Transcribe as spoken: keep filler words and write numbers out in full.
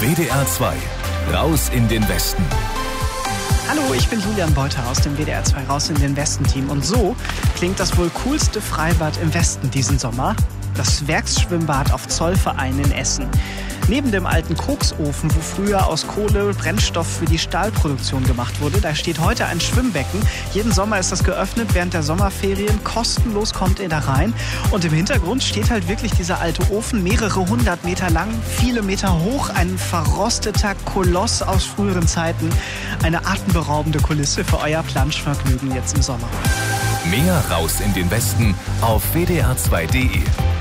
W D R zwei, raus in den Westen. Hallo, ich bin Julian Beuter aus dem W D R zwei Raus in den Westen-Team. Und so klingt das wohl coolste Freibad im Westen diesen Sommer. Das Werksschwimmbad auf Zollverein in Essen. Neben dem alten Koksofen, wo früher aus Kohle Brennstoff für die Stahlproduktion gemacht wurde, da steht heute ein Schwimmbecken. Jeden Sommer ist das geöffnet, während der Sommerferien. Kostenlos kommt ihr da rein. Und im Hintergrund steht halt wirklich dieser alte Ofen, mehrere hundert Meter lang, viele Meter hoch. Ein verrosteter Koloss aus früheren Zeiten. Eine atemberaubende Kulisse für euer Planschvergnügen jetzt im Sommer. Mehr Raus in den Westen auf W D R zwei punkt de.